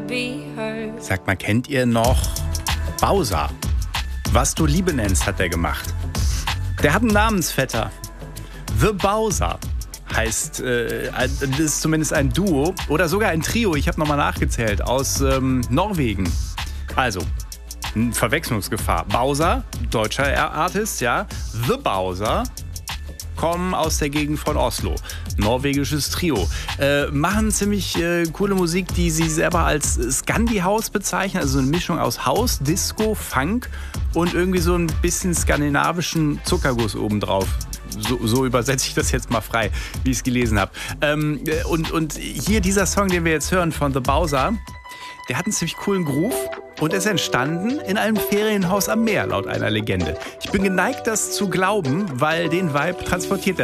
Sagt mal, kennt ihr noch Bowser? Was du Liebe nennst, hat er gemacht. Der hat einen Namensvetter. The Bowser heißt, das ist zumindest ein Duo oder sogar ein Trio, ich habe nochmal nachgezählt, aus Norwegen. Also, Verwechslungsgefahr. Bowser, deutscher Artist, ja. The Bowser kommen aus der Gegend von Oslo. Norwegisches Trio. Machen ziemlich coole Musik, die sie selber als Scandi-House bezeichnen. Also eine Mischung aus House, Disco, Funk und irgendwie so ein bisschen skandinavischen Zuckerguss obendrauf. So übersetze ich das jetzt mal frei, wie ich es gelesen habe. Und hier dieser Song, den wir jetzt hören von The Bowser, der hat einen ziemlich coolen Groove und ist entstanden in einem Ferienhaus am Meer, laut einer Legende. Ich bin geneigt, das zu glauben, weil den Vibe transportiert er